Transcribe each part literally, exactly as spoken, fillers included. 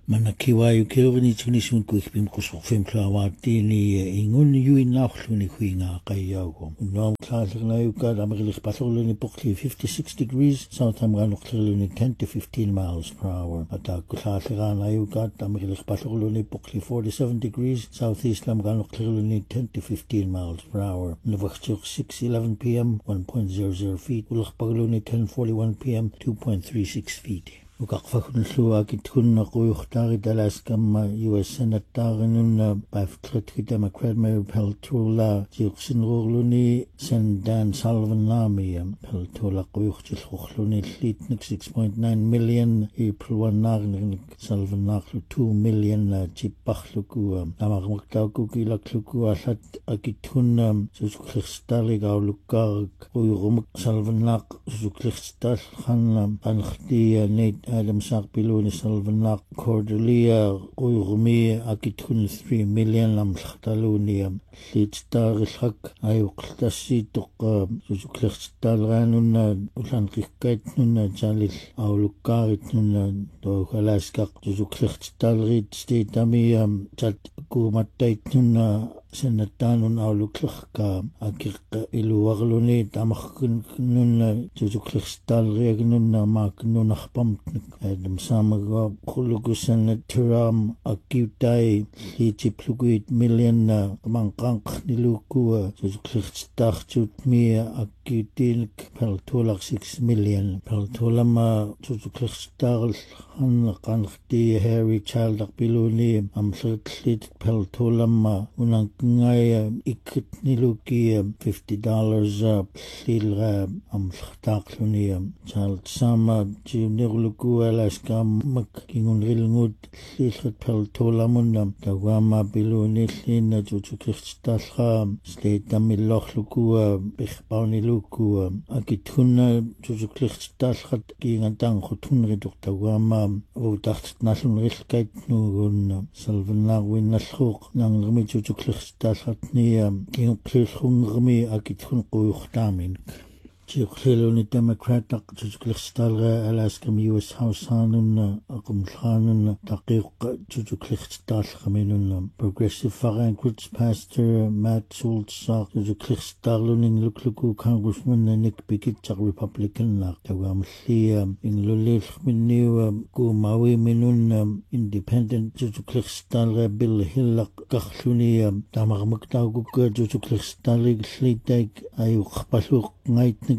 Manakiwayu kilvani tunisun kuikbim kusofim klawatini ingun yuin nachluni huinga kayago. Nom klaarnayuka damagilich patholuni pokli fifty-six degrees, south amganochluni ten to fifteen miles per hour. Ata klaarnayuka damagilich patholuni pokli forty-seven degrees, southeast amganochluni ten to fifteen miles per hour. Navachchuk six eleven p m one point zero zero feet, ulachpagluni ten forty-one p m two point three six feet. وكقفكن سواك تكون قويختاري دلاس كما يو اس سنتارنون بافترت كده مكرمي بلتولا جيقسن غورلوني سن دان سالفن نامي بلتولا قويخت الخوخلوني ليتنك six point nine million يبلوان نارنك سالفن ناقلو two million جيب بخلوكو نامغ مكتاوكو كيلاكلوكو أحد أكيتون سوزوكليخستاري غاولوكارك قويغمك سالفن ناق سوزوكليخستار خان بانختي نيت Adam Sarpiloni Salvanak Cordelia Uyghumi Akitun three million Lam Talunium Litstar Hak Ayuktasi Tok Suzuklextalranuna Ulan Riket Nuna Jalil Aulukarit Nuna Dohalaskak Suzuklextalrit State Amiam Chat Kumatait Nuna Senatanun Auluklaka Akir Iluarluni Tamakun Nuna Suzuklextalregnuna Mak Nunachpam Adam Samaga Hulugusan Tiram Akutai Liti Pluguit Million Mankank Nilukua Suzuklextachut Mia Akutil Peltolak six million Peltolama Suzuklextal Han Kanti Harry Child Piluni Amslit Peltolama Unang Ngaya ikut niluki fifty dollars silra am khtakluni chal sama jinirluku alaska mak kingun rilngut silrat pel tolamunam tawama biluni lina jujukritstalha sleitamillokhluku bikhpauniluku akithuna jujukritstalha kingantang khutun tawama utacht nasun rilkait nugun salvana winnalhuq nang rmi jujukritstalhatni kinglkhungmi akithun quyukhtamin Chiloni Democratic Jujuklixtalga Alaska U S House Hanun Akumkhanun Taqiq Jujuklixtal Khaminun Progressive Farankrits Pastor Matt Schultz Jujuklixtalunin Lukluku Congressman Nick Bikitchak Republican Tawamlia in Lulil Minu Kumawi Minun Independent Jujuklixtalga Bill Hillak Kakhluni Tamarmuktaguk Jujuklixtalig Slitek Ayuk Paluk Night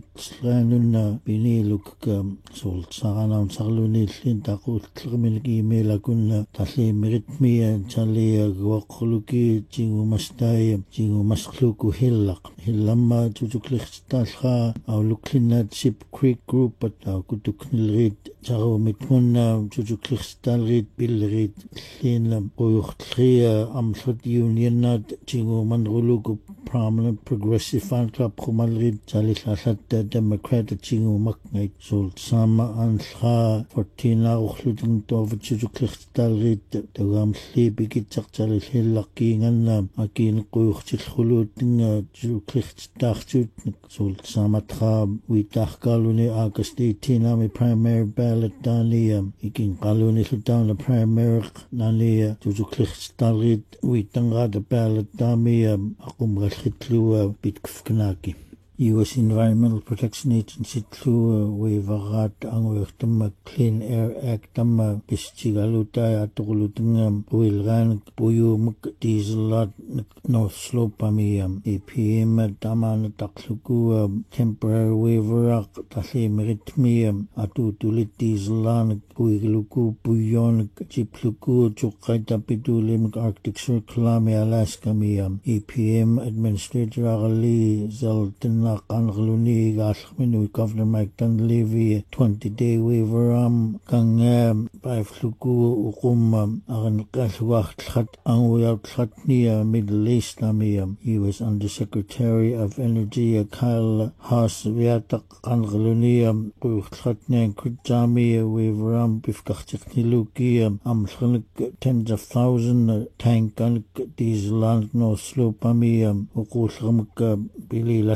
Slanuna Biniluk Sultana Saluni Lintaku Tlamilgi Melakuna Tali Meritmia Chalia Gwakuluki Jingu Mastai Jingu Maskluku Hillak Hillama Jujuklixtalha our Luklina Chip Creek Group but our Kutuknilrid Charo Mitmuna Jujuklixtalrid Bilrid Lin Uyuchtria Amsat Union Jingu Manruluku Prominent Progressive Fan Club Kumalrid Chalis Asat Democratic Jingu Maknait Sult Sama Ansha fourteen Auchluding Tov Jujuklixtalrid Dagam Sleepy Chachalis Hillakingan Akin Kuyuchil Huluting Jujuklixtachut Sult Samatra Witach Kaluni August eighteen Army primary ballot Dania Ikin Kaluni down the primary Nania Jujuklixtalrid Witanga the ballot Damia Akum Rashitlu Bitkfnaki U S Environmental Protection Agency through Wevarat Angwechtam Clean Air Act Tama Bistigaluta Atulutum Wilran Buyum Diesel North Slope Amiam E P M Taman Takluku Temporary Waiver Tali Meritmium Atu Tulit Dieselan Puigluku Puyon Chipluku Chukaita Pidulim Arctic Circle Alaska Miam E P M Administrator Ali Zaltan Kangluni Gashminu Governor Mike Dunleavy twenty day waiver am Kang by Fluku Ukum Aran Kashwach Khat Angwayat Khatnia Middle East Amiam U S Undersecretary of Energy Kyle Haas Viatak Kangluni Khatnia Kujami waiver am Bifkachniluki am tens of thousands tank and diesel no slope amiam Ukulhamka Billy Lashat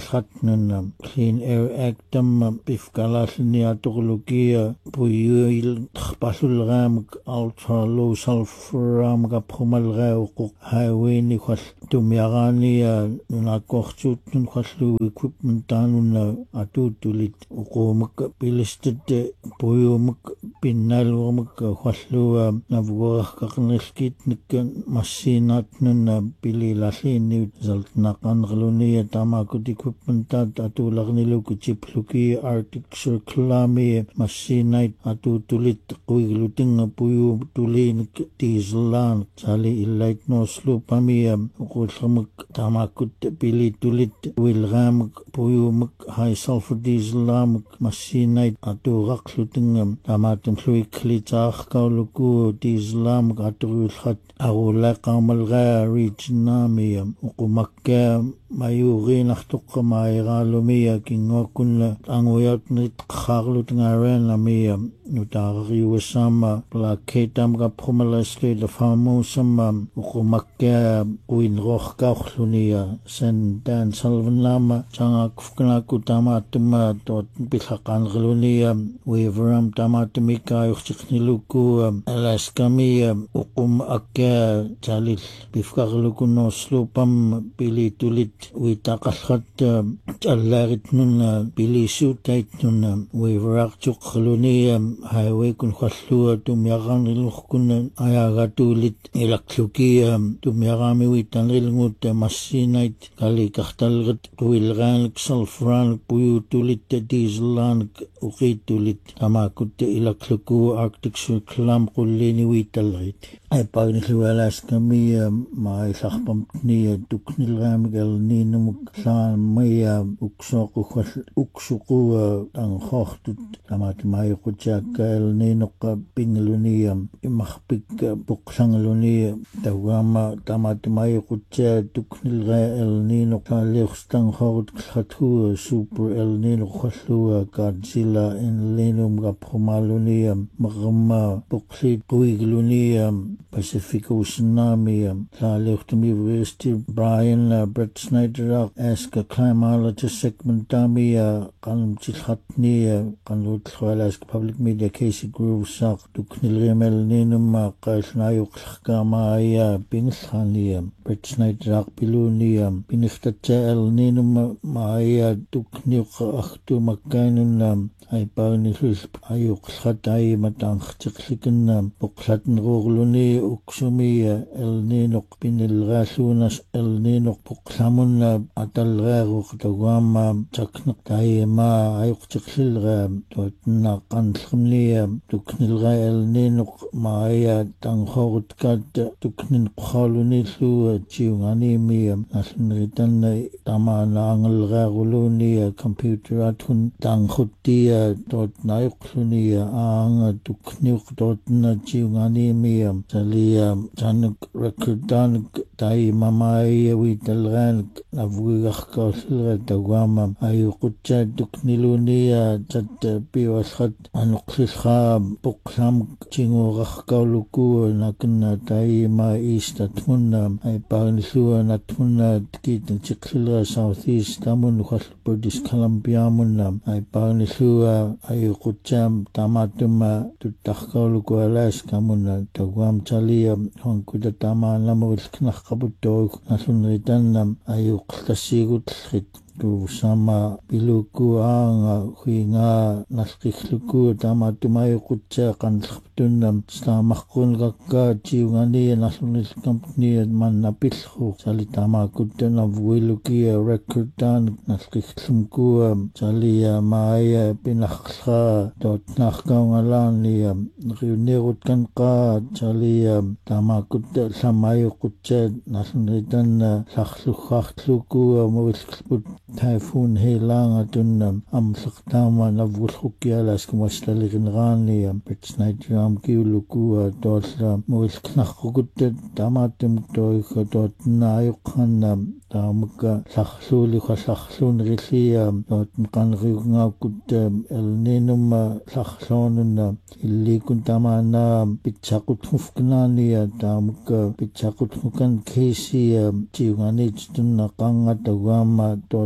nun Clean Air Act tam pifkalalni atokologia puyuil palulram ultra low sulfur ram kaphumalra uq highway ni khal tumyarani nuna korchut nun khallu equipment tanuna atutulit uqumak pilistet puyumak pinnalurmak khallu navgorqaqnilkit nikkan massinat nuna pililallini zaltnaqanrluni tamakut equipment tat atularniluku chipluki Arctic Circle mi massinait atutulit quiglutinga puyu tulin dieselan sali illait noslu pamia uqulmak tamakut pili tulit wilram puyumak high sulfur dieselam massinait aturaqlutinga tamatum fluiklitaaq kauluku dieselam aturulkhat arulaqamalga regionami uqumakka mayuginartuqqa mairaalumia kingokunna anguyatnit qarlutingaranamia nutaariuassama plaketam kaphumalasli lafamusama uqumakka uinrorqaurlunia san dan salvanama changakufkanaku tamatuma tot pilhaqanrlunia weveram tamatumika yuxtiqniluku alaskami uqum akka talil bifqarlukunoslupam pilitulit uitaqallrat allarit nunna pilisuutait nunna weverartuqluni highway kun khallua tumyaqanrilukkunna ayagatulit ilaqluki tumyaqami witanrilngut massinait kali qartalrit tuilgaanik sulfuranik puyutulit dieselanik uqitulit tamakut ilaqluku Arctic Circle qullini witalrit ay pagnilwalaskami maillarpamtni tuknilraamigal ninumuk saamaya uksoqu uksuqu tanqortut tamatmayuqutiakka elninuqqa pingluni imarpik puqsangluni tawama tamatmayuqutia tuknilra elninuq saaliuqstanqorut khathu super elninuq khallu Godzilla elninum gaphumaluni magma puqsit puigluni Pacific Oceanami saaliuqtumi University Brian Brett Snyder aska climatologist segment tami kan chilhatni kan lutkhwalas public media Casey Groves sak tuknilrimel ninum qalnayuqlkama ya pinglhani Brett Snyder piluni pinihtatel ninum maya tukniq akhtu makainun ay pagnihus ayuqlhatay matangtiqlikin puqlatn rurluni uksumi el ninuq pinilgasunas el ninuq puqlamun atalgaaruq tawama taknaq tayma ayuqtiqlilga totna qanlqmni tuknilga el ninuq maaya tanghorutkat tuknin qhaluni lu chiungani mi aslnritan tamana angalgaaruluni computer atun tanghutti totna yuqluni aanga tukniuq totna chiungani mi salia tanuk rekordanik tai mamai witalganik avuigarkaulilga tawama ayuqutsa tukniluni tat piwalhat anuqlilga puqlam chingurarkauluku nakna tai ma istatmunna ay pagnilua natmunna tikitin chiqlilga southeast tamun khal British Columbia munna ay pagnilua ayuqutsa tamatuma tutarkauluku Alaska munna tawam chalia honkuda tama namul knaqabutto nasunritan ayuqtasigut sama piluku anga huinga nasqikluku tamatumayuqutsa qanlqaptunnam stamaqqun gakka chiungani nasunil company mannapilhu sali tamakutna vuiluki recordan nasqiklumku sali maaya pinaqqa totnaqkaungalani riunirut kanqa sali tamakut samayuqutsa nasunritan laqluqqartluku mawilqput Typhoon Helanga tunnam amsaqtama navulhukialas kumaslaliginrani Brett Snyder am kiuluku tolla muilknaqqugut tamatum toika totna ayuqqannam tamuka laqluli qallaqlun rillia totn qanriungaakut elninum laqlonunna illikun tamana pitchaqut hufknani tamuka pitchaqut hukan Casey chiungani tunna qanga tawama tot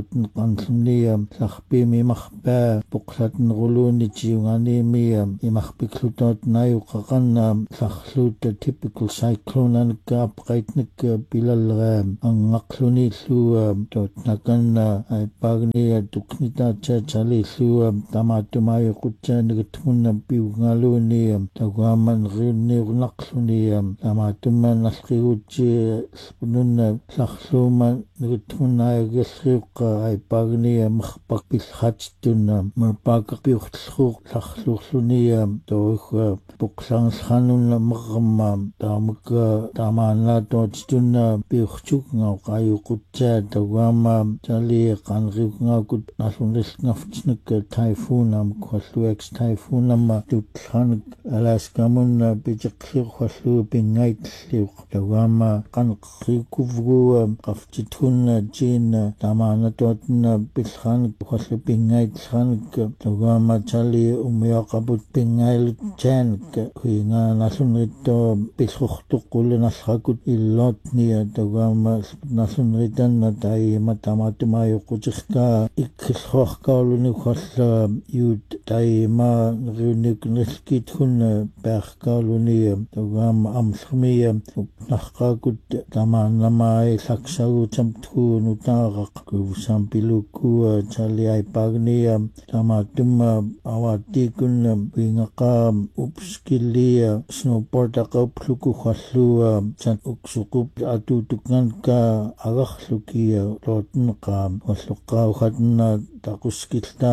tootn qanlunnia sarpimi marpa poqlatn ruluni tiunganimi imarpiklutot nayu qaqanna sarluuta typical cyclone anikka apqaitnik pilalra angaqluni lu tootnakanna aipagnia tuknita chachali lu tamatumayu qutsa nigtmunna piungaluni taguaman rinni naqluni tamatuman nalqiuchi spununna sarluma nigtmunna gelriuqa aipagnia marpaqpilhattunna marpaqapiuqtlluq sarlulluni toga poqlanslhanunna marma tamaka tamana toottunna piuqchuknga qayuqutsa taguama tali qanriuqngakut nasunilngaftsnik typhoonam kwalluex typhoonama tutlanik Alaskamunna pijiqliuq wallu pingaitliuq taguama qanqrikuvgu qafchithunna jina tamana tootna pilhanik wallu pingaitlhanik taguama tali umiaqaput pingailut chanik huinga nasunrito pilhuqtuquli nalhakut illotnia taguama nasunritanna taima tamatumayuquchirka ikkilhuarkauluni walla yut taima riuniknilkithunna perkauluni taguama amlhmiya nahqakut tamanamai laksagutamthu nutaraq kusampilukkua tali aipagnia tamatumma awatikun pingaqa upskillia snowboardaqaupluku wallua chat uksuqup atutuknanka agarlukia lotnqa walluqa uhatna taquskilta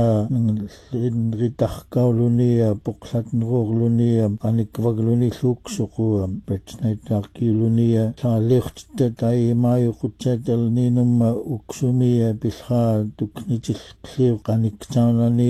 nritarkauluni poqlatnruurluni qanikvagluni luksuqu petnaitaqiluni saaliqtta taimayuqutsatalninumma uksumi pilha tuknitilliu qaniktaunani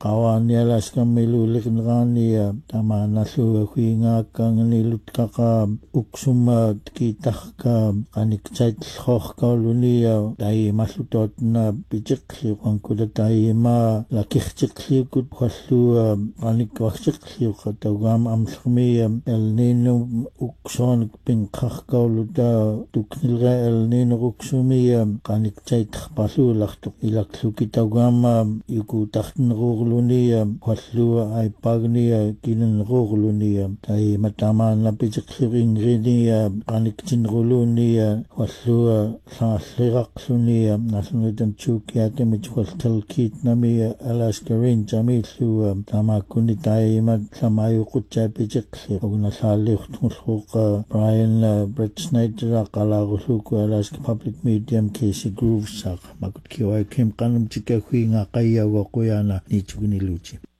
qawanialaskammiluliqnrani tamanallu huingaakangni lutkaqa uksumma tkitarka qaniktsaitlhorkauluni taimallutootna pijiqliu qankula taima lakirtiqliukut wallu qanikvartiqliuqa taguama amllermiya El Nino uksonik pinqarkauluta tuknilra El Nino uksumiya qaniktsaitarparluulartuq ilakluki taguama yukutartinruurluni wallu aipagnia kinanruurluni taima tamana pijiqliuringrini qaniktinruluni wallu saalliraqluni nasunritan chukiatamit waltalkiitnami Alaska Range amillu tamakuni taima samayuqutsa pijiqli ugnasaalliurtngulluqa Brian Brett Snyder qalarulluku Alaska Public Medium Casey Grooves makut kiwa kim qanumtika huinga qayyawaquyana nichugniluchi